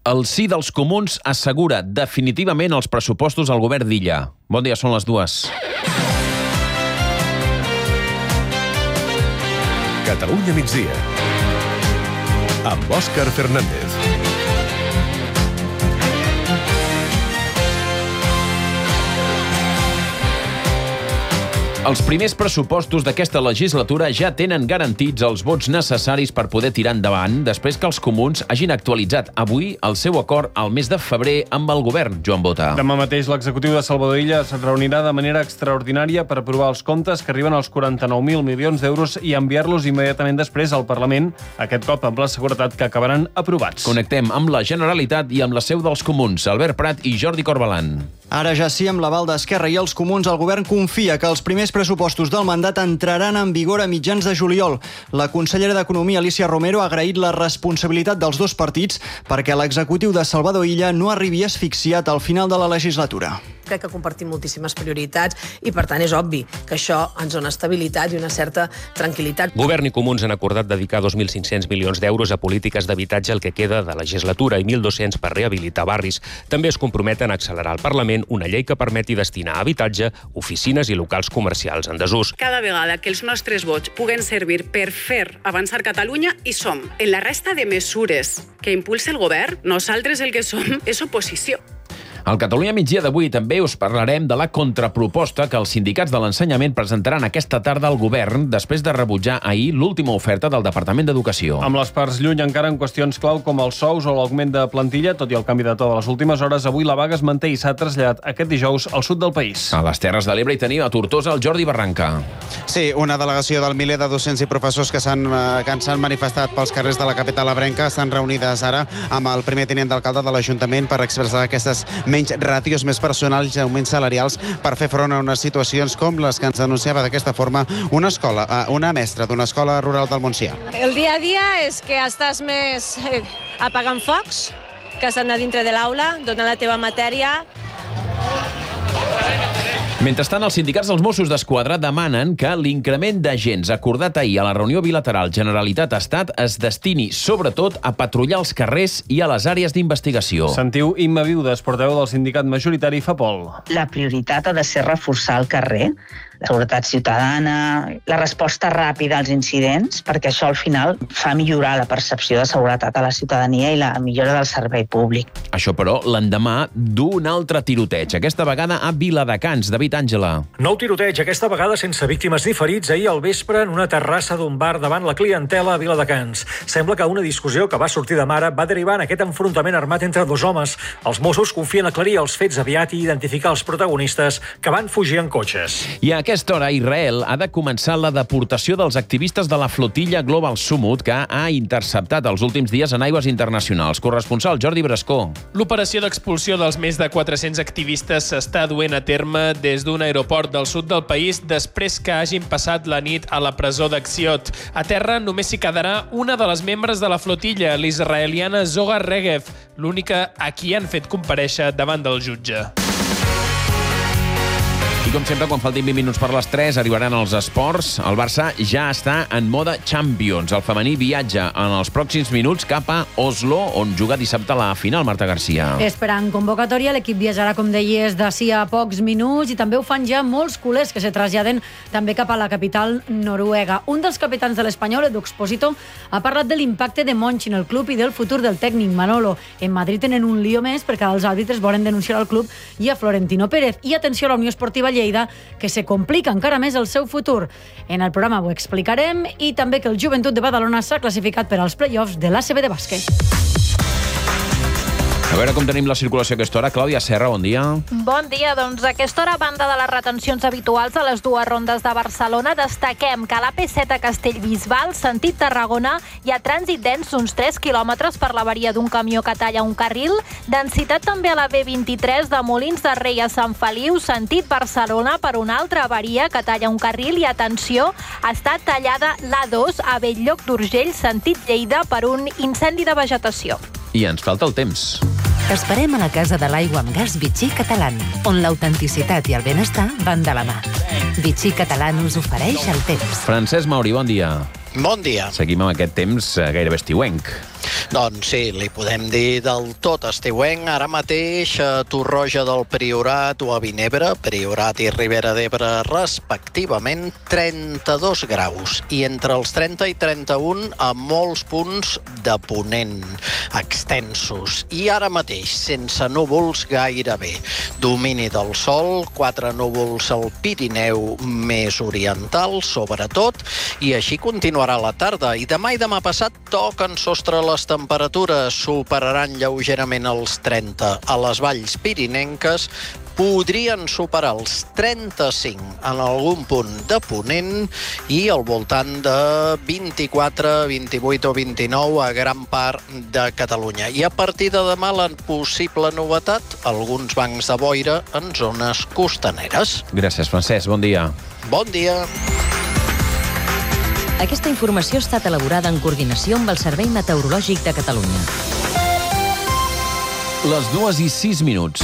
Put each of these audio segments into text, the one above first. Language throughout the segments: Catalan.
El sí dels comuns assegura definitivament els pressupostos al govern d'Illa. Bon dia, són les 2. Catalunya migdia, amb Òscar Fernández. Els primers pressupostos d'aquesta legislatura ja tenen garantits els vots necessaris per poder tirar endavant després que els comuns hagin actualitzat avui el seu acord al mes de febrer amb el govern. Joan Bota. Demà mateix l'executiu de Salvador Illa es reunirà de manera extraordinària per aprovar els comptes que arriben als 49.000 milions d'euros i enviar-los immediatament després al Parlament, aquest cop amb la seguretat que acabaran aprovats. Connectem amb la Generalitat i amb la seu dels comuns, Albert Prat i Jordi Corbalan. Ara ja sí, amb l'aval d'Esquerra i els comuns, el govern confia que els primers pressupostos del mandat entraran en vigor a mitjans de juliol. La consellera d'Economia, Alícia Romero, ha agraït la responsabilitat dels dos partits perquè l'executiu de Salvador Illa no arribi asfixiat al final de la legislatura. Crec que compartim moltíssimes prioritats i, per tant, és obvi que això ens dona estabilitat i una certa tranquil·litat. Govern i comuns han acordat dedicar 2.500 milions d'euros a polítiques d'habitatge el que queda de legislatura i 1.200 per rehabilitar barris. També es comprometen a accelerar al Parlament una llei que permeti destinar a habitatge oficines i locals comercials en desús. Cada vegada que els nostres vots puguen servir per fer avançar Catalunya, hi som. En la resta de mesures que impulsa el govern, nosaltres el que som és oposició. Al Catalunya migdia d'avui també us parlarem de la contraproposta que els sindicats de l'ensenyament presentaran aquesta tarda al govern després de rebutjar ahir l'última oferta del Departament d'Educació. Amb les parts lluny encara en qüestions clau com els sous o l'augment de plantilla, tot i el canvi de to de les últimes hores, avui la vaga es manté i s'ha traslladat aquest dijous al sud del país. A les Terres de l'Ebre hi tenim a Tortosa el Jordi Barranca. Sí, una delegació del miler de docents i professors que s'han manifestat pels carrers de la capital ebrenca estan reunides ara amb el primer tinent d'alcalde de l'Ajuntament per expressar aquestes menys ràtios, més personals i augments salarials per fer front a unes situacions com les que ens denunciava d'aquesta forma una mestra d'una escola rural del Montsià. El dia a dia és que estàs més apagant focs, que has d'anar dintre de l'aula, donant la teva matèria. Mentrestant, els sindicats dels Mossos d'Esquadra demanen que l'increment d'agents acordat ahir a la reunió bilateral Generalitat-Estat es destini, sobretot, a patrullar els carrers i a les àrees d'investigació. Sentiu Imma Viudes, portaveu del sindicat majoritari FAPOL. La prioritat ha de ser reforçar el carrer, la seguretat ciutadana, la resposta ràpida als incidents, perquè això al final fa millorar la percepció de seguretat a la ciutadania i la millora del servei públic. Això, però, l'endemà d'un altre tiroteig, aquesta vegada a Viladecans. David Àngela. Nou tiroteig, aquesta vegada sense víctimes ni ferits, ahir al vespre en una terrassa d'un bar davant la clientela a Viladecans. Sembla que una discussió que va sortir de mare va derivar en aquest enfrontament armat entre dos homes. Els Mossos confien aclarir els fets aviat i identificar els protagonistes que van fugir en cotxes. I a aquesta hora, Israel ha de començar la deportació dels activistes de la flotilla Global Summit que ha interceptat els últims dies en aigües internacionals. Corresponsal Jordi Brascó. L'operació d'expulsió dels més de 400 activistes s'està duent a terme des d'un aeroport del sud del país després que hagin passat la nit a la presó d'Axiot. A terra només s'hi quedarà una de les membres de la flotilla, l'israeliana Zohar Regev, l'única a qui han fet comparèixer davant del jutge. I com sempre, quan faltin 20 minuts per les 3, arribaran els esports. El Barça ja està en mode Champions. El femení viatja en els pròxims minuts cap a Oslo, on juga dissabte la final, Marta Garcia. Esperant convocatòria, l'equip viatjarà, com deies, d'ací a pocs minuts i també ho fan ja molts culers que se traslladen també cap a la capital noruega. Un dels capitans de l'Espanyol, Edu Expósito, ha parlat de l'impacte de Monchi en el club i del futur del tècnic Manolo. En Madrid tenen un lío més perquè els àrbitres volen denunciar al club i a Florentino Pérez. I atenció a la Unió Esportiva Lleida, que se complica encara més el seu futur. En el programa ho explicarem i també que el Joventut de Badalona s'ha classificat per als play-offs de l'ACB de bàsquet. A veure com tenim la circulació a aquesta hora. Clàudia Serra, bon dia. Bon dia, doncs a aquesta hora, a banda de les retencions habituals a les dues rondes de Barcelona, destaquem que a l'AP7 a Castellbisbal, sentit Tarragona, hi ha trànsit dens d'uns 3 quilòmetres per l'avaria d'un camió que talla un carril, densitat també a la B23 de Molins de Rei a Sant Feliu, sentit Barcelona, per una altra avaria que talla un carril i, atenció, està tallada l'A2 a Bell-lloc d'Urgell, sentit Lleida, per un incendi de vegetació. I ens falta el temps. T'esperem a la Casa de l'Aigua amb Gas Vichy Catalán, on l'autenticitat i el benestar van de la mà. Vichy Catalán us ofereix el temps. Francesc Mauri, bon dia. Bon dia. Seguim amb aquest temps gairebé estiuenc. Doncs sí, li podem dir del tot estiuenc. Ara mateix a Torroja del Priorat o a Vinebre, Priorat i Ribera d'Ebre respectivament, 32 graus. I entre els 30 i 31 a molts punts de ponent extensos. I ara mateix, sense núvols gairebé. Domini del sol, 4 núvols al Pirineu més oriental, sobretot, i així continuarà la tarda. I demà passat toquen sostre les temperatures, superaran lleugerament els 30. A les valls pirinenques podrien superar els 35 en algun punt de ponent i al voltant de 24, 28 o 29 a gran part de Catalunya. I a partir de demà la possible novetat, alguns bancs de boira en zones costaneres. Gràcies, Francesc. Bon dia. Bon dia. Aquesta informació ha estat elaborada en coordinació amb el Servei Meteorològic de Catalunya. Les 2:06.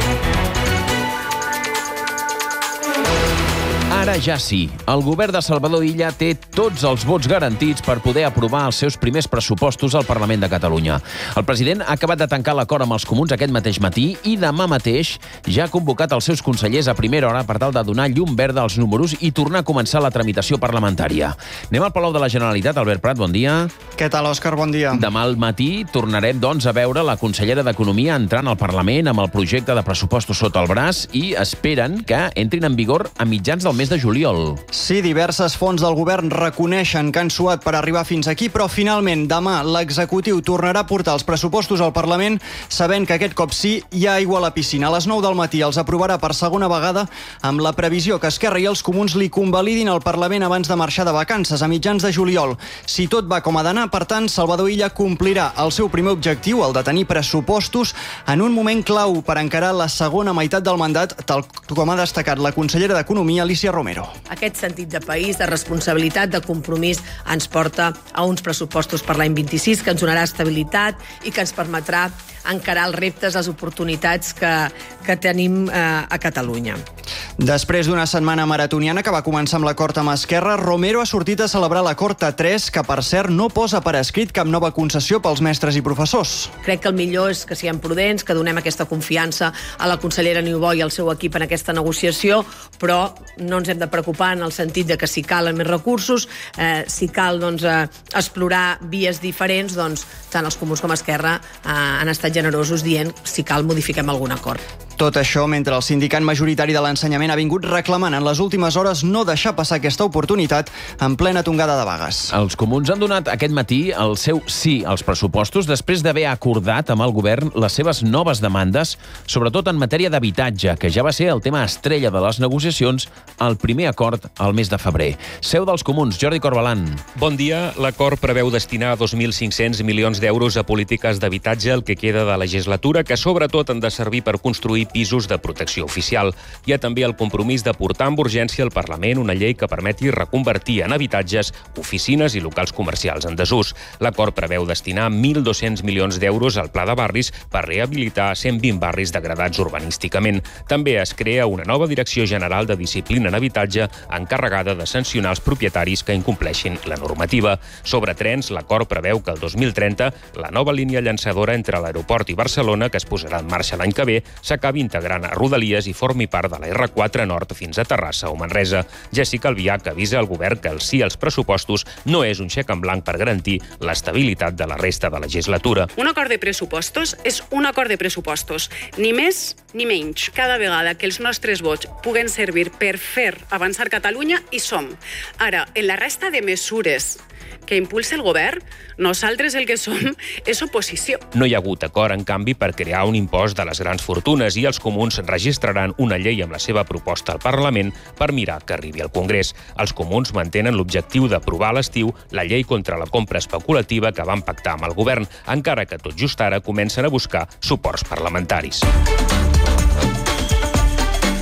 Ara ja sí. El govern de Salvador Illa té tots els vots garantits per poder aprovar els seus primers pressupostos al Parlament de Catalunya. El president ha acabat de tancar l'acord amb els comuns aquest mateix matí i demà mateix ja ha convocat els seus consellers a primera hora per tal de donar llum verda als números i tornar a començar la tramitació parlamentària. Anem al Palau de la Generalitat. Albert Prat, bon dia. Què tal, Òscar? Bon dia. Demà al matí tornarem, doncs, a veure la consellera d'Economia entrant al Parlament amb el projecte de pressupostos sota el braç i esperen que entrin en vigor a mitjans del mes de juliol. Sí, diverses fonts del govern reconeixen que han suat per arribar fins aquí, però finalment demà l'executiu tornarà a portar els pressupostos al Parlament sabent que aquest cop sí hi ha aigua a la piscina. A les 9 del matí els aprovarà per segona vegada amb la previsió que Esquerra i els comuns li convalidin al Parlament abans de marxar de vacances a mitjans de juliol. Si tot va com ha d'anar, per tant, Salvador Illa complirà el seu primer objectiu, el de tenir pressupostos, en un moment clau per encarar la segona meitat del mandat, tal com ha destacat la consellera d'Economia, Alicia Romero. Aquest sentit de país, de responsabilitat, de compromís, ens porta a uns pressupostos per l'any 26 que ens donarà estabilitat i que ens permetrà encarar els reptes, les oportunitats que tenim a Catalunya. Després d'una setmana maratoniana que va començar amb l'acord amb Esquerra, Romero ha sortit a celebrar l'acord A3, que per cert no posa per escrit cap nova concessió pels mestres i professors. Crec que el millor és que siguem prudents, que donem aquesta confiança a la consellera Niubó i al seu equip en aquesta negociació, però no ens hem de preocupar en el sentit de que si calen més recursos, si cal explorar vies diferents, doncs tant els comuns com Esquerra han estat generosos dient si cal modifiquem algun acord. Tot això mentre el sindicat majoritari de l'ensenyament ha vingut reclamant en les últimes hores no deixar passar aquesta oportunitat en plena tongada de vagues. Els comuns han donat aquest matí el seu sí als pressupostos després d'haver acordat amb el govern les seves noves demandes, sobretot en matèria d'habitatge, que ja va ser el tema estrella de les negociacions al primer acord al mes de febrer. Seu dels comuns, Jordi Corbalan. Bon dia. L'acord preveu destinar 2.500 milions d'euros a polítiques d'habitatge el que queda de legislatura, que sobretot han de servir per construir pisos de protecció oficial. Hi ha també el compromís de portar amb urgència al Parlament una llei que permeti reconvertir en habitatges oficines i locals comercials en desús. L'acord preveu destinar 1.200 milions d'euros al Pla de Barris per rehabilitar 120 barris degradats urbanísticament. També es crea una nova Direcció General de Disciplina en Habitatge encarregada de sancionar els propietaris que incompleixin la normativa. Sobre trens, l'acord preveu que el 2030 la nova línia llançadora entre l'aeroport i Barcelona, que es posarà en marxa l'any que ve, s'acabi integrant a Rodalies i formi part de la R4 Nord fins a Terrassa o Manresa. Jessica Albiach avisa al govern que el sí als pressupostos no és un xec en blanc per garantir l'estabilitat de la resta de la legislatura. Un acord de pressupostos és un acord de pressupostos, ni més ni menys. Cada vegada que els nostres vots puguen servir per fer avançar Catalunya, hi som. Ara, en la resta de mesures que impulsa el govern, nosaltres el que som és oposició. No hi ha hagut acord, en canvi, per crear un impost de les grans fortunes i els comuns registraran una llei amb la seva proposta al Parlament per mirar que arribi al Congrés. Els comuns mantenen l'objectiu d'aprovar a l'estiu la llei contra la compra especulativa que van pactar amb el govern, encara que tot just ara comencen a buscar suports parlamentaris.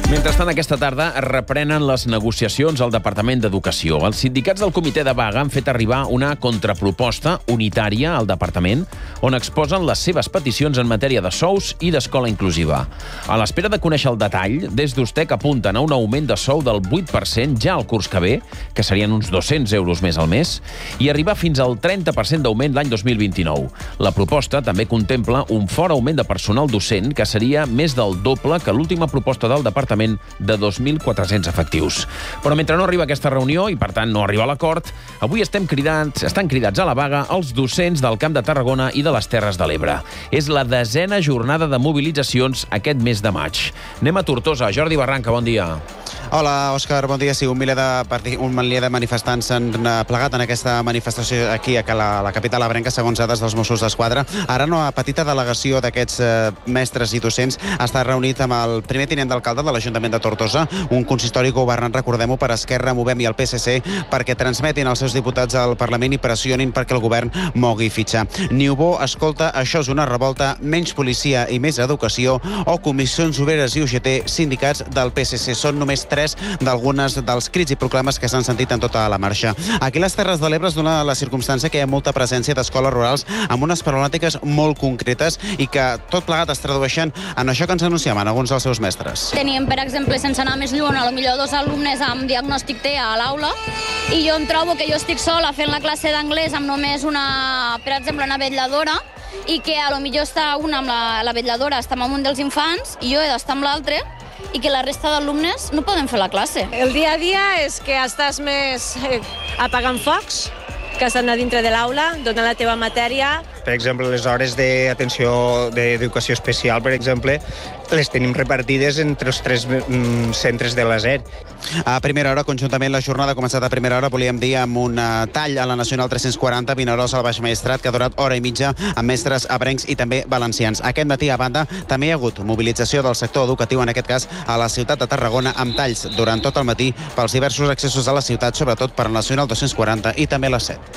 Mentrestant, aquesta tarda reprenen les negociacions al Departament d'Educació. Els sindicats del comitè de vaga han fet arribar una contraproposta unitària al Departament on exposen les seves peticions en matèria de sous i d'escola inclusiva. A l'espera de conèixer el detall, des d'Ustec apunten a un augment de sou del 8% ja al curs que ve, que serien uns 200 euros més al mes, i arribar fins al 30% d'augment l'any 2029. La proposta també contempla un fort augment de personal docent, que seria més del doble que l'última proposta del Departament de 2.400 efectius. Però mentre no arriba aquesta reunió i, per tant, no arriba a l'acord, avui estan cridats a la vaga els docents del Camp de Tarragona i de les Terres de l'Ebre. És la 10a jornada de mobilitzacions aquest mes de maig. Anem a Tortosa. Jordi Barranca, bon dia. Hola, Òscar, bon dia. Sí, un miler de manifestants s'han plegat en aquesta manifestació aquí a la capital ebrenca, segons dades dels Mossos d'Esquadra. Ara una petita delegació d'aquests mestres i docents ha estat reunit amb el primer tinent d'alcalde de l'Ajuntament de Tortosa, un consistori governat, recordem-ho, per Esquerra, Movem i el PSC, perquè transmetin als seus diputats al Parlament i pressionin perquè el govern mogui fitxar. Niubó, escolta, això és una revolta, menys policia i més educació, o Comissions Obreres i UGT, sindicats del PSC. Són només 3 d'algunes dels crits i proclames que s'han sentit en tota la marxa. Aquí a les Terres de l'Ebre es dona la circumstància que hi ha molta presència d'escoles rurals amb unes problemàtiques molt concretes i que tot plegat es tradueixen en això que ens anunciaven alguns dels seus mestres. Teníem, per exemple, sense anar més lluny, potser 2 alumnes amb diagnòstic TEA a l'aula, i jo em trobo que jo estic sola fent la classe d'anglès amb només per exemple, una vetlladora, i que potser està una amb la vetlladora, està amb un dels infants, i jo he d'estar amb l'altre, i que la resta d'alumnes no poden fer la classe. El dia a dia és que estàs més apagant focs, que estan a dintre de l'aula, donant la teva matèria. Per exemple, les hores d'atenció d'educació especial, per exemple, les tenim repartides entre els 3 centres de l'ASER. A primera hora, conjuntament, la jornada ha començat a primera hora, volíem dir, amb un tall a la Nacional 340, Vinaròs al Baix Maestrat, que ha durat hora i mitja amb mestres ebrencs i també valencians. Aquest matí, a banda, també hi ha hagut mobilització del sector educatiu, en aquest cas a la ciutat de Tarragona, amb talls durant tot el matí pels diversos accessos a la ciutat, sobretot per la Nacional 240 i també la 7.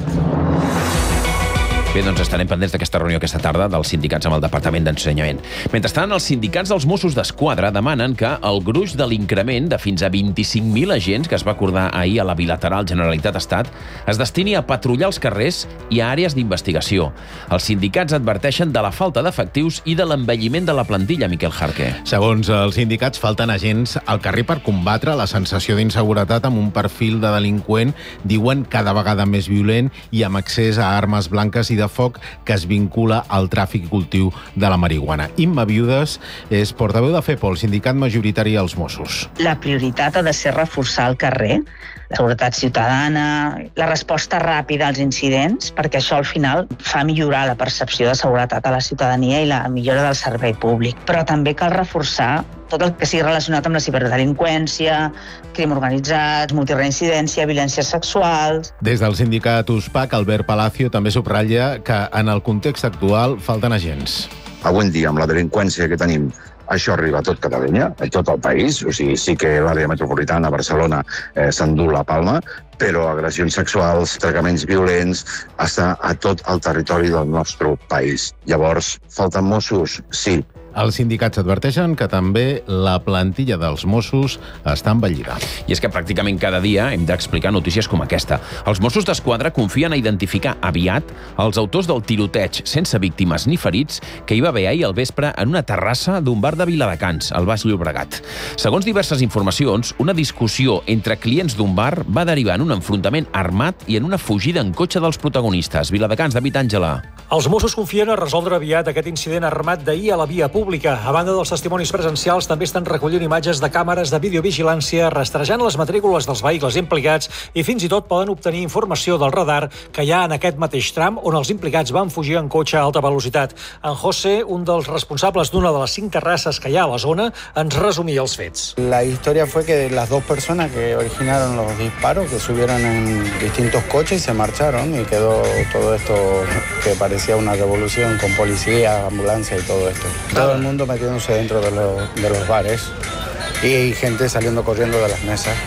Bé, doncs estarem pendents d'aquesta reunió aquesta tarda dels sindicats amb el Departament d'Ensenyament. Mentrestant, els sindicats dels Mossos d'Esquadra demanen que el gruix de l'increment de fins a 25.000 agents que es va acordar ahir a la bilateral Generalitat-Estat es destini a patrullar els carrers i a àrees d'investigació. Els sindicats adverteixen de la falta d'efectius i de l'envelliment de la plantilla, Miquel Jarque. Segons els sindicats, falten agents al carrer per combatre la sensació d'inseguretat amb un perfil de delinqüent, diuen, cada vegada més violent i amb accés a armes blanques i de foc que es vincula al tràfic i cultiu de la marihuana. Imma Viudes és portaveu de FEPO, el sindicat majoritari als Mossos. La prioritat ha de ser reforçar el carrer, la seguretat ciutadana, la resposta ràpida als incidents, perquè això al final fa millorar la percepció de seguretat a la ciutadania i la millora del servei públic. Però també cal reforçar tot el que sigui relacionat amb la ciberdelinqüència, crim organitzat, multireincidència, violències sexuals. Des del sindicat USPAC, Albert Palacio també subratlla que en el context actual falten agents. Avui en dia, amb la delinqüència que tenim, això arriba a tot Catalunya, a tot el país. O sigui, sí que l'àrea metropolitana, Barcelona, s'endú la palma, però agressions sexuals, tractaments violents, està a tot el territori del nostre país. Llavors, falten Mossos? Sí. Els sindicats adverteixen que també la plantilla dels Mossos està envellida. I és que pràcticament cada dia hem d'explicar notícies com aquesta. Els Mossos d'Esquadra confien a identificar aviat els autors del tiroteig sense víctimes ni ferits que hi va haver ahir al vespre en una terrassa d'un bar de Viladecans, al Baix Llobregat. Segons diverses informacions, una discussió entre clients d'un bar va derivar en un enfrontament armat i en una fugida en cotxe dels protagonistes. Viladecans, David Àngela. Els Mossos confien a resoldre aviat aquest incident armat d'ahir a la via pública. A banda dels testimonis presencials, també estan recollint imatges de càmeres de videovigilància, rastrejant les matrícules dels vehicles implicats i fins i tot poden obtenir informació del radar que hi ha en aquest mateix tram on els implicats van fugir en cotxe a alta velocitat. En José, un dels responsables d'una de les 5 terrasses que hi ha a la zona, ens resumia els fets. La historia fue que las 2 personas que originaron los disparos, que subieron en distintos coches y se marcharon y quedó todo esto que parecía una revolución con policía, ambulancia y todo esto. Todo el mundo metiéndose dentro de los bares y gente saliendo corriendo de las mesas.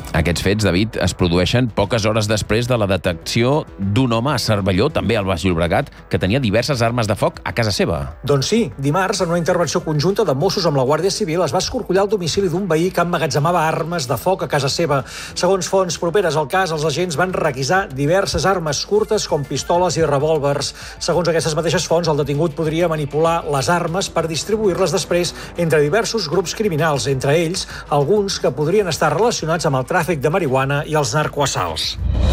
Aquests fets, David, es produeixen poques hores després de la detecció d'un home a Cervelló, també al Baix Llobregat, que tenia diverses armes de foc a casa seva. Doncs sí, dimarts, en una intervenció conjunta de Mossos amb la Guàrdia Civil, es va escorcollar el domicili d'un veí que emmagatzemava armes de foc a casa seva. Segons fonts properes al cas, els agents van requisar diverses armes curtes com pistoles i revòlvers. Segons aquestes mateixes fonts, el detingut podria manipular les armes per distribuir-les després entre diversos grups criminals, entre ells alguns que podrien estar relacionats amb el tràfic de marihuana i els narcoassalts.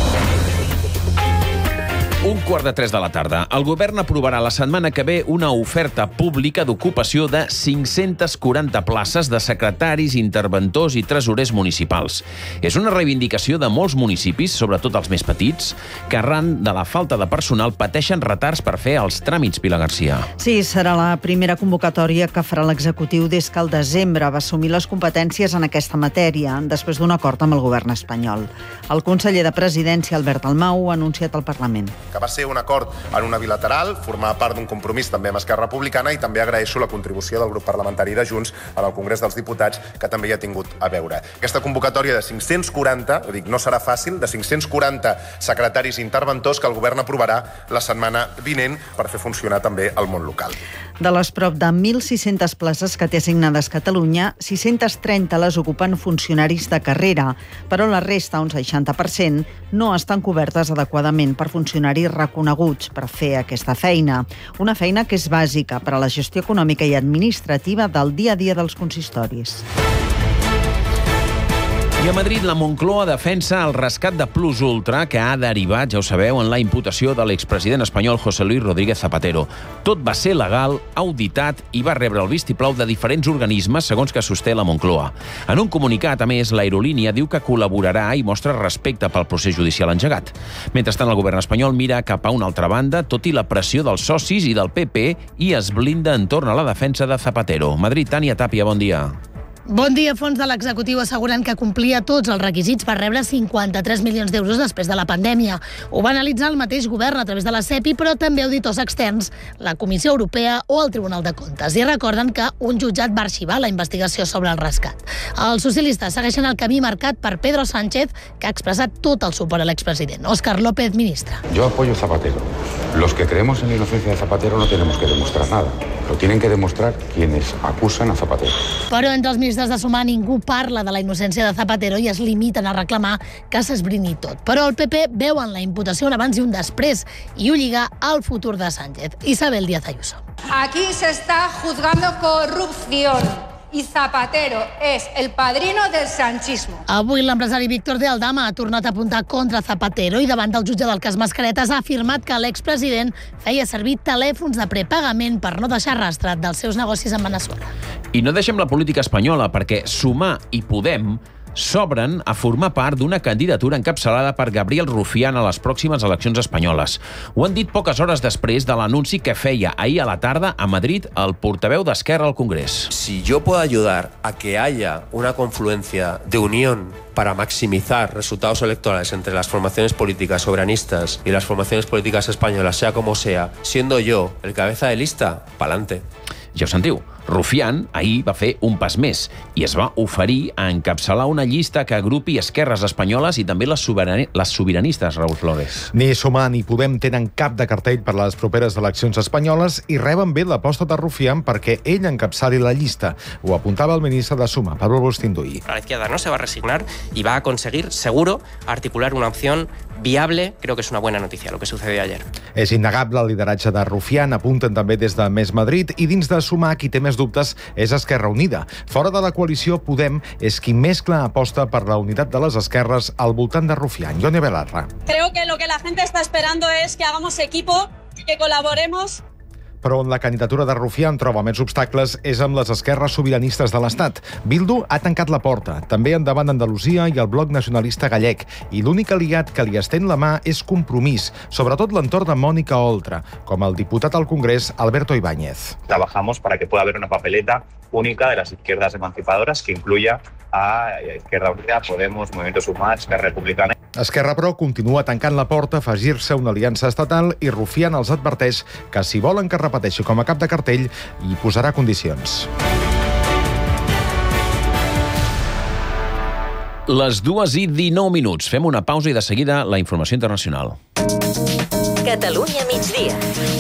1:45 de la tarda. El govern aprovarà la setmana que ve una oferta pública d'ocupació de 540 places de secretaris, interventors i tresorers municipals. És una reivindicació de molts municipis, sobretot els més petits, que arran de la falta de personal pateixen retards per fer els tràmits, Pilar Garcia. Sí, serà la primera convocatòria que farà l'executiu des que al desembre va assumir les competències en aquesta matèria, després d'un acord amb el govern espanyol. El conseller de Presidència, Albert Almau, ha anunciat al Parlament que va ser un acord en una bilateral, formar part d'un compromís també amb Esquerra Republicana, i també agraeixo la contribució del grup parlamentari de Junts en el Congrés dels Diputats, que també hi ha tingut a veure. Aquesta convocatòria de 540, no serà fàcil, de 540 secretaris i interventors que el govern aprovarà la setmana vinent per fer funcionar també el món local. De les prop de 1.600 places que té assignades Catalunya, 630 les ocupen funcionaris de carrera, però la resta, un 60%, no estan cobertes adequadament per funcionaris reconeguts per fer aquesta feina. Una feina que és bàsica per a la gestió econòmica i administrativa del dia a dia dels consistoris. I a Madrid, la Moncloa defensa el rescat de Plus Ultra, que ha derivat, ja ho sabeu, en la imputació de l'expresident espanyol José Luis Rodríguez Zapatero. Tot va ser legal, auditat i va rebre el vistiplau de diferents organismes, segons que sosté la Moncloa. En un comunicat, a més, l'aerolínia diu que col·laborarà i mostra respecte pel procés judicial engegat. Mentrestant, el govern espanyol mira cap a una altra banda, tot i la pressió dels socis i del PP, i es blinda entorn a la defensa de Zapatero. Madrid, Tània Tàpia, bon dia. Bon dia. Fons de l'executiu asseguren que complia tots els requisits per rebre 53 milions d'euros després de la pandèmia. Ho va analitzar el mateix govern a través de la CEPI, però també auditors externs, la Comissió Europea o el Tribunal de Comptes. I recorden que un jutjat va arxivar la investigació sobre el rescat. Els socialistes segueixen el camí marcat per Pedro Sánchez, que ha expressat tot el suport a l'expresident. Óscar López, ministre. Yo apoyo a Zapatero. Los que creemos en la inocencia de Zapatero no tenemos que demostrar nada. Lo tienen que demostrar quienes acusan a Zapatero. Però entre els ministres de Sumar ningú parla de la innocència de Zapatero i es limiten a reclamar que s'esbrini tot. Però el PP veu en la imputació un abans i un després i ho lliga al futur de Sánchez. Isabel Díaz Ayuso. Aquí se está juzgando corrupción. I Zapatero és el padrino del sanchismo. Avui l'empresari Víctor de Aldama ha tornat a apuntar contra Zapatero i davant del jutge del cas Mascaretes ha afirmat que l'expresident feia servir telèfons de prepagament per no deixar rastre dels seus negocis en Veneçuela. I no deixem la política espanyola, perquè Sumar i Podem s'obren a formar part d'una candidatura encapçalada per Gabriel Rufián a les pròximes eleccions espanyoles. Ho han dit poques hores després de l'anunci que feia ahir a la tarda a Madrid el portaveu d'Esquerra al Congrés. Si yo puedo ayudar a que haya una confluencia de unión para maximizar resultados electorales entre las formaciones políticas soberanistas y las formaciones políticas españolas, sea como sea, siendo yo el cabeza de lista, pa'lante. Ja ho sentiu, Rufián ahir va fer un pas més i es va oferir a encapçalar una llista que agrupi esquerres espanyoles i també les sobiranistes, Raúl Flores. Ni Sumar ni Podem tenen cap de cartell per les properes eleccions espanyoles i reben bé l'aposta de Rufián perquè ell encapçali la llista. Ho apuntava el ministre de Sumar, Pablo Bustinduy. La izquierda no se va a resignar y va a conseguir, seguro, articular una opción viable. Creo que es una buena noticia lo que sucedió ayer. És innegable el lideratge de Rufián, apunten també des de Més Madrid, i dins de Sumar qui té més dubtes és Esquerra Unida. Fora de la coalició, Podem és qui més clar aposta per la unitat de les esquerres al voltant de Rufián. Ione Belarra. Creo que lo que la gente está esperando es que hagamos equipo, que colaboremos. Però on la candidatura de Rufián troba més obstacles és amb les esquerres sobiranistes de l'Estat. Bildu ha tancat la porta, també endavant Andalusia i el Bloc Nacionalista Gallec, i l'únic aliat que li estén la mà és Compromís, sobretot l'entorn de Mónica Oltra, com el diputat al Congrés Alberto Ibáñez. Trabajamos para que pueda haber una papeleta única de las izquierdas emancipadoras que incluya a Izquierda Unida, Podemos, Movimiento Sumar, Esquerra Republicana. Esquerra, però, continua tancant la porta a afegir-se a una aliança estatal i Rufián els adverteix que si volen que repeteixi com a cap de cartell, hi posarà condicions. Les 2:19. Fem una pausa i de seguida la informació internacional. Catalunya migdia.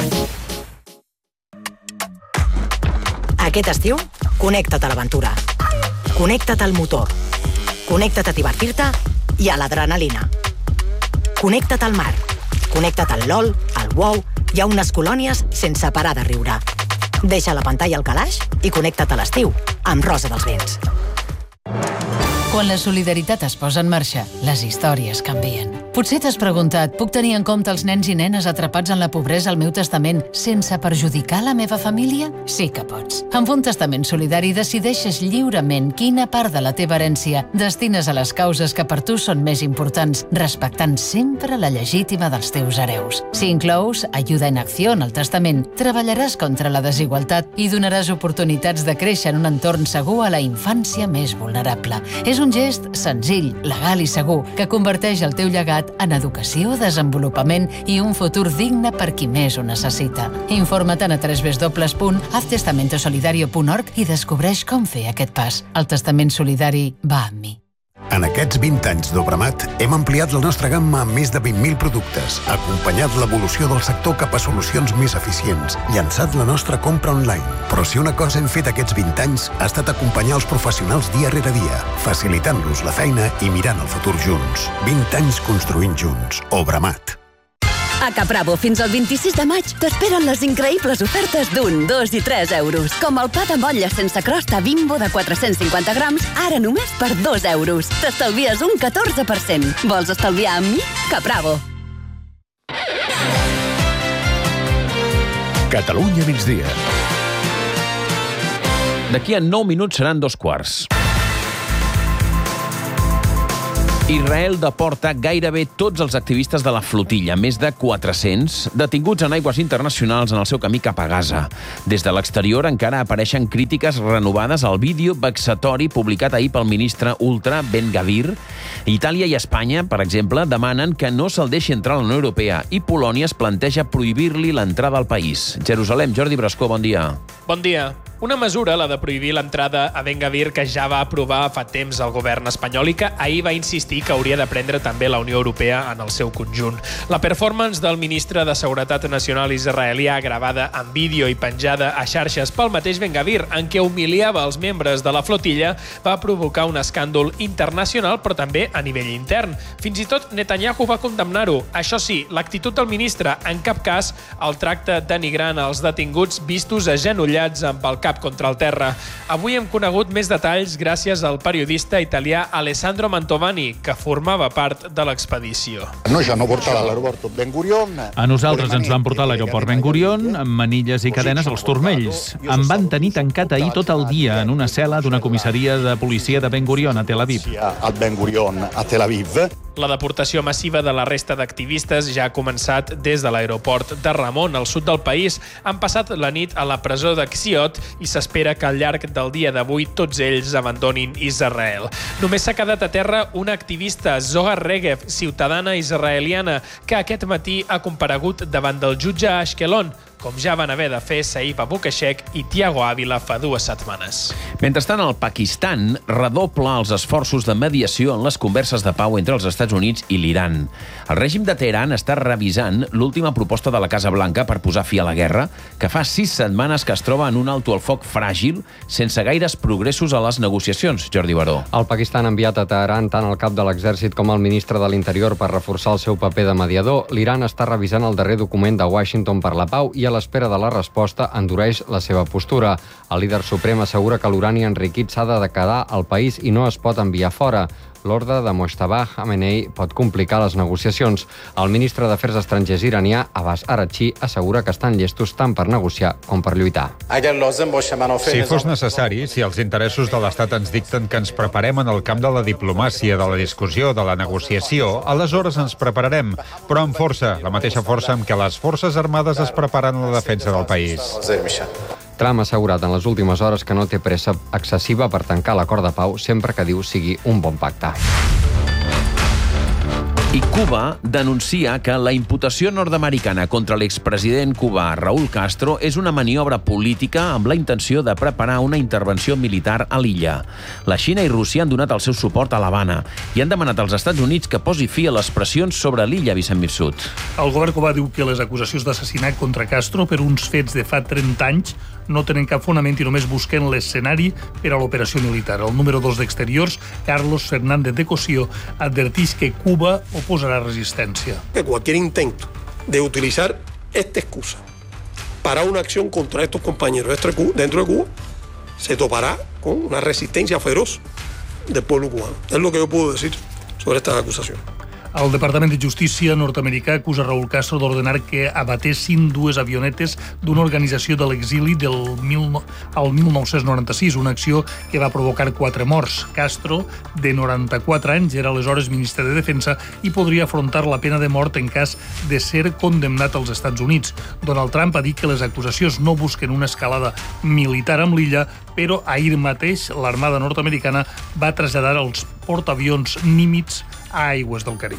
Aquest estiu, connecta't a l'aventura. Connecta't al motor. Connecta't a divertir-te i a l'adrenalina. Connecta't al mar. Connecta't al LOL, al WoW i a unes colònies sense parar de riure. Deixa la pantalla al calaix i connecta't a l'estiu amb Rosa dels Vents. Quan la solidaritat es posa en marxa, les històries canvien. Potser t'has preguntat, puc tenir en compte els nens i nenes atrapats en la pobresa al meu testament sense perjudicar la meva família? Sí que pots. Amb un testament solidari decideixes lliurement quina part de la teva herència destines a les causes que per tu són més importants, respectant sempre la legítima dels teus hereus. Si inclous ajuda en acció en el testament, treballaràs contra la desigualtat i donaràs oportunitats de créixer en un entorn segur a la infància més vulnerable. És un gest senzill, legal i segur que converteix el teu llegat en educació, desenvolupament i un futur digne per qui més ho necessita. Informa't a www.haztestamentosolidario.org i descobreix com fer aquest pas. El testament solidari va amb mi. En aquests 20 anys d'Obramat hem ampliat la nostra gamma amb més de 20.000 productes, acompanyat l'evolució del sector cap a solucions més eficients, llançat la nostra compra online. Però si una cosa hem fet aquests 20 anys ha estat acompanyar els professionals dia rere dia, facilitant-los la feina i mirant el futur junts. 20 anys construint junts. Obramat. A Capravo, fins al 26 de maig, t'esperen les increïbles ofertes d'1, 2 i 3 euros. Com el pa de motlla sense crosta Bimbo de 450 grams, ara només per 2 euros. T'estalvies un 14%. Vols estalviar amb mi? Capravo. Catalunya migdia. D'aquí a 9 minuts seran 2:15. Israel deporta gairebé tots els activistes de la flotilla, més de 400, detinguts en aigües internacionals en el seu camí cap a Gaza. Des de l'exterior encara apareixen crítiques renovades al vídeo vexatori publicat ahir pel ministre ultra Ben Gvir. Itàlia i Espanya, per exemple, demanen que no se'l deixi entrar a la Unió Europea i Polònia es planteja prohibir-li l'entrada al país. Jerusalem, Jordi Brascó, bon dia. Bon dia. Una mesura, la de prohibir l'entrada a Ben Gvir, que ja va aprovar fa temps el govern espanyol i que ahir va insistir que hauria de prendre també la Unió Europea en el seu conjunt. La performance del ministre de Seguretat Nacional israelià, gravada en vídeo i penjada a xarxes pel mateix Ben Gvir, en què humiliava els membres de la flotilla, va provocar un escàndol internacional, però també a nivell intern. Fins i tot Netanyahu va condemnar-ho. Això sí, l'actitud del ministre en cap cas el tracta denigrant als detinguts vistos agenollats amb el cap contra el terra. Avui hem conegut més detalls gràcies al periodista italià Alessandro Mantovani, que formava part de l'expedició. Noi ci hanno portato all'aeroporto Ben Gurion. A nosaltres ens van portar a l'aeroport Ben Gurion amb manilles i cadenes als turmells. Em van tenir tancat ahir tot el dia en una cel·la d'una comissaria de policia de Ben Gurion a Tel Aviv. Al Ben Gurion a Tel Aviv. La deportació massiva de la resta d'activistes ja ha començat des de l'aeroport de Ramon, al sud del país. Han passat la nit a la presó de Xiot i s'espera que al llarg del dia d'avui tots ells abandonin Israel. Només s'ha quedat a terra una activista, Zohar Regev, ciutadana israeliana, que aquest matí ha comparegut davant del jutge a Ashkelon, com ja van haver de fer Saif Abukashek i Tiago Ávila fa 2 setmanes. Mentrestant, el Pakistan redobla els esforços de mediació en les converses de pau entre els Estats Units i l'Iran. El règim de Teheran està revisant l'última proposta de la Casa Blanca per posar fi a la guerra, que fa 6 setmanes que es troba en un alto al foc fràgil, sense gaires progressos a les negociacions. Jordi Baró. El Pakistan ha enviat a Teheran tant el cap de l'exèrcit com el ministre de l'Interior per reforçar el seu paper de mediador. L'Iran està revisant el darrer document de Washington per la pau i a l'espera de la resposta endureix la seva postura. El líder suprem assegura que l'urani enriquit s'ha de quedar al país i no es pot enviar fora. L'ordre de Mojtaba Khamenei pot complicar les negociacions. El ministre d'Afers Estrangers iranià, Abbas Araghchi, assegura que estan llestos tant per negociar com per lluitar. Si fos necessari, si els interessos de l'Estat ens dicten que ens preparem en el camp de la diplomàcia, de la discussió, de la negociació, aleshores ens prepararem, però amb força, la mateixa força amb què les forces armades es preparen a la defensa del país. Trump ha assegurat en les últimes hores que no té pressa excessiva per tancar l'acord de pau sempre que diu sigui un bon pacte. I Cuba denuncia que la imputació nord-americana contra l'expresident cubà Raúl Castro és una maniobra política amb la intenció de preparar una intervenció militar a l'illa. La Xina i Rússia han donat el seu suport a l'Havana i han demanat als Estats Units que posi fi a les pressions sobre l'illa, Vicent Mirsut. El govern cubà diu que les acusacions d'assassinat contra Castro per uns fets de fa 30 anys no tenen cap fonament i només busquen l'escenari per a l'operació militar. El número 2 d'Exteriors, Carlos Fernández de Cosío, advertís que Cuba oposará resistencia. Que cualquier intento de utilizar esta excusa para una acción contra estos compañeros dentro de Cuba se topará con una resistencia feroz del pueblo cubano. Es lo que yo puedo decir sobre estas acusaciones. El Departament de Justícia nord-americà acusa Raúl Castro d'ordenar que abatessin 2 avionetes d'una organització de l'exili al 1996, una acció que va provocar 4 morts. Castro, de 94 anys, era aleshores ministre de Defensa i podria afrontar la pena de mort en cas de ser condemnat als Estats Units. Donald Trump ha dit que les acusacions no busquen una escalada militar amb l'illa, però ahir mateix l'Armada nord-americana va traslladar els portaavions Nimitz a aigües del Carib.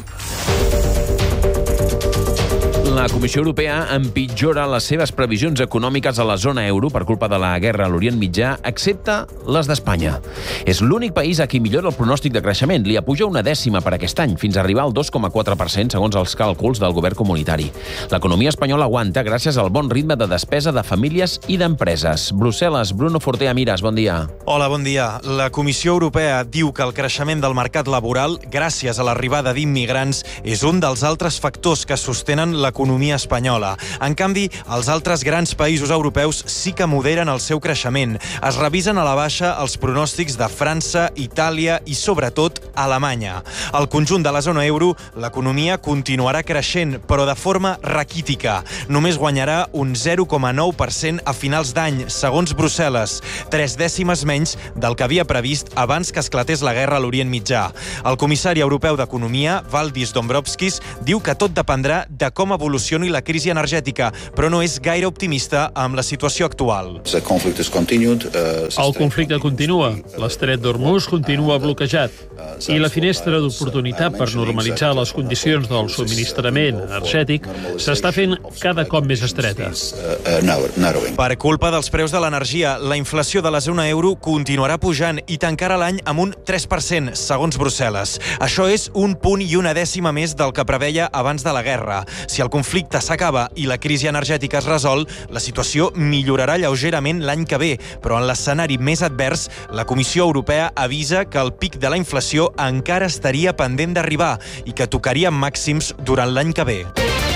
La Comissió Europea empitjora les seves previsions econòmiques a la zona euro per culpa de la guerra a l'Orient Mitjà, excepte les d'Espanya. És l'únic país a qui millora el pronòstic de creixement. Li apuja 1/10 per aquest any, fins a arribar al 2,4% segons els càlculs del govern comunitari. L'economia espanyola aguanta gràcies al bon ritme de despesa de famílies i d'empreses. Brussel·les, Bruno Fortea Miras, bon dia. Hola, bon dia. La Comissió Europea diu que el creixement del mercat laboral, gràcies a l'arribada d'immigrants, és un dels altres factors que sostenen l'economia espanyola. En canvi, els altres grans països europeus sí que moderen el seu creixement. Es revisen a la baixa els pronòstics de França, Itàlia i, sobretot, Alemanya. Al conjunt de la zona euro, l'economia continuarà creixent, però de forma raquítica. Només guanyarà un 0,9% a finals d'any, segons Brussel·les, 3 dècimes menys del que havia previst abans que esclatés la guerra a l'Orient Mitjà. El comissari europeu d'Economia, Valdis Dombrovskis, diu que tot dependrà de com evolucioni la crisi energètica, però no és gaire optimista amb la situació actual. El conflicte continua, l'estret d'Hormuz continua bloquejat i la finestra d'oportunitat per normalitzar les condicions del subministrament energètic s'està fent cada cop més estreta. Per culpa dels preus de l'energia, la inflació de la zona euro continuarà pujant i tancarà l'any amb un 3%, segons Brussel·les. Això és 1 punt i 1/10 més del que preveia abans de la guerra. Si el conflicte s'acaba i la crisi energètica es resol, la situació millorarà lleugerament l'any que ve, però en l'escenari més advers, la Comissió Europea avisa que el pic de la inflació encara estaria pendent d'arribar i que tocaria màxims durant l'any que ve.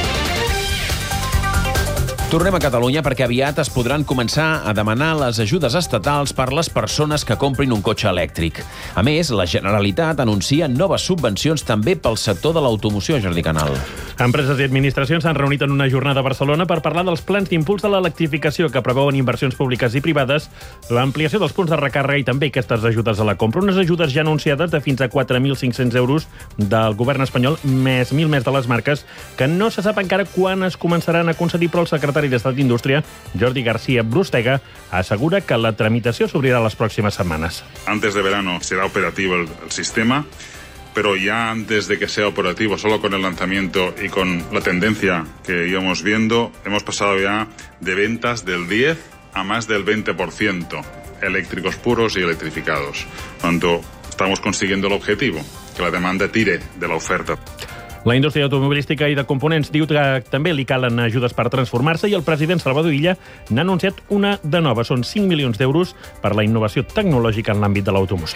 Tornem a Catalunya perquè aviat es podran començar a demanar les ajudes estatals per les persones que comprin un cotxe elèctric. A més, la Generalitat anuncia noves subvencions també pel sector de l'automoció, Jordi Canal. Empreses i administracions s'han reunit en una jornada a Barcelona per parlar dels plans d'impuls de l'electrificació que preveuen inversions públiques i privades, l'ampliació dels punts de recàrrega i també aquestes ajudes a la compra. Unes ajudes ja anunciades de fins a 4.500 euros del govern espanyol, més 1.000 més de les marques, que no se sap encara quan es començaran a concedir, però el secretari d'Estat d'Indústria, Jordi García Brustega, assegura que la tramitació s'obrirà les pròximes setmanes. Antes de verano será operativo el sistema, pero ya antes de que sea operativo, solo con el lanzamiento y con la tendencia que íbamos viendo, hemos pasado ya de ventas del 10 a más del 20% eléctricos puros y electrificados. Por tanto, estamos consiguiendo el objetivo, que la demanda tire de la oferta. La indústria automobilística i de components diu que també li calen ajudes per transformar-se i el president Salvador Illa n'ha anunciat una de nova. Són 5 milions d'euros per la innovació tecnològica en l'àmbit de l'automoció.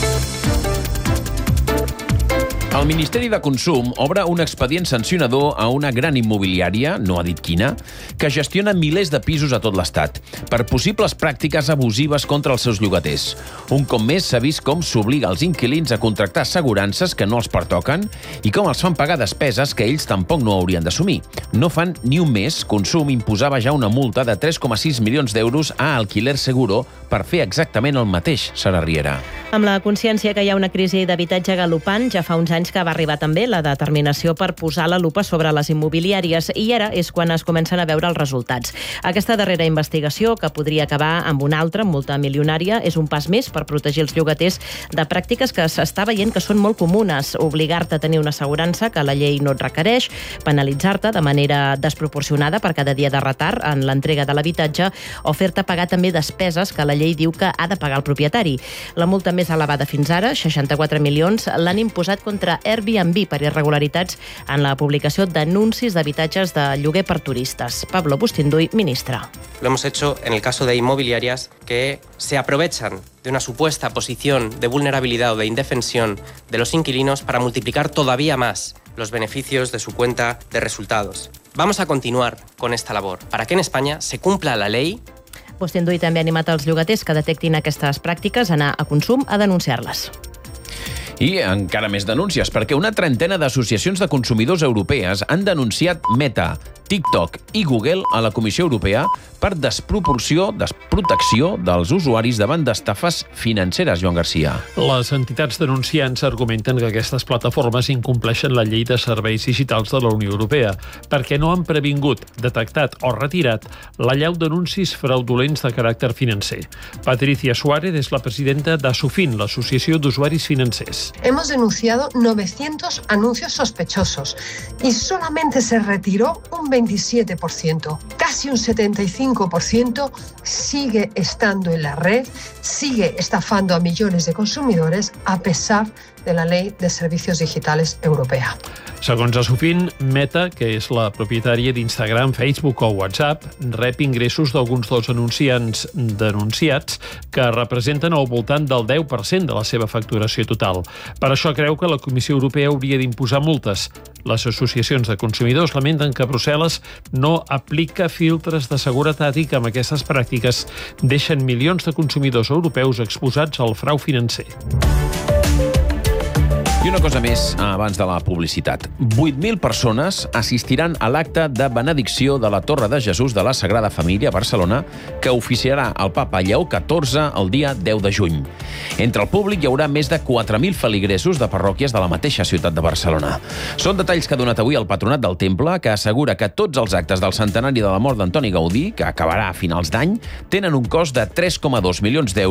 El Ministeri de Consum obre un expedient sancionador a una gran immobiliària, no ha dit quina, que gestiona milers de pisos a tot l'Estat per possibles pràctiques abusives contra els seus llogaters. Un cop més s'ha vist com s'obliga els inquilins a contractar assegurances que no els pertoquen i com els fan pagar despeses que ells tampoc no haurien d'assumir. No fan ni un mes, Consum imposava ja una multa de 3,6 milions d'euros a Alquiler Seguro per fer exactament el mateix, Sara Riera. Amb la consciència que hi ha una crisi d'habitatge galopant, ja fa uns anys que va arribar també la determinació per posar la lupa sobre les immobiliàries i ara és quan es comencen a veure els resultats. Aquesta darrera investigació, que podria acabar amb una altra multa milionària, és un pas més per protegir els llogaters de pràctiques que s'està veient que són molt comunes. Obligar-te a tenir una assegurança que la llei no et requereix, penalitzar-te de manera desproporcionada per cada dia de retard en l'entrega de l'habitatge o fer-te pagar també despeses que la llei diu que ha de pagar el propietari. La multa més elevada fins ara, 64 milions, l'han imposat contra Airbnb per irregularitats en la publicació d'anuncis d'habitatges de lloguer per turistes. Pablo Bustinduy, ministre. Lo hemos hecho en el caso de inmobiliarias que se aprovechan de una supuesta posición de vulnerabilidad o de indefensión de los inquilinos para multiplicar todavía más los beneficios de su cuenta de resultados. Vamos a continuar con esta labor para que en España se cumpla la ley. Bustinduy també ha animat els llogaters que detectin aquestes pràctiques a anar a Consum a denunciar-les. I encara més denúncies, perquè una trentena d'associacions de consumidors europees han denunciat Meta, TikTok i Google a la Comissió Europea per desprotecció dels usuaris davant d'estafes financeres, Joan Garcia. Les entitats denunciants argumenten que aquestes plataformes incompleixen la llei de serveis digitals de la Unió Europea perquè no han previngut, detectat o retirat l'allau d'anuncis fraudulents de caràcter financer. Patricia Suárez és la presidenta d'Asufin, l'Associació d'Usuaris Financers. Hemos denunciado 900 anuncios sospechosos y solamente se retiró un 27%. Casi un 75% sigue estando en la red, sigue estafando a millones de consumidores a pesar de la Ley de Servicios Digitales Europea. Segons Asufin, Meta, que és la propietària d'Instagram, Facebook o WhatsApp, rep ingressos d'alguns dels anunciants denunciats que representen al voltant del 10% de la seva facturació total. Per això creu que la Comissió Europea hauria d'imposar multes. Les associacions de consumidors lamenten que Brussel·les no aplica filtres de seguretat i que amb aquestes pràctiques deixen milions de consumidors europeus exposats al frau financer. I una cosa més abans de la publicitat. 8.000 persones assistiran a l'acte de benedicció de la Torre de Jesús de la Sagrada Família a Barcelona, que oficiarà el papa Lleó XIV el dia 10 de juny. Entre el públic hi haurà més de 4.000 feligresos de parròquies de la mateixa ciutat de Barcelona. Són detalls que ha donat avui el Patronat del Temple, que assegura que tots els actes del centenari de la mort d'Antoni Gaudí, que acabarà a finals d'any, tenen un cost de 3,2 milions d'euros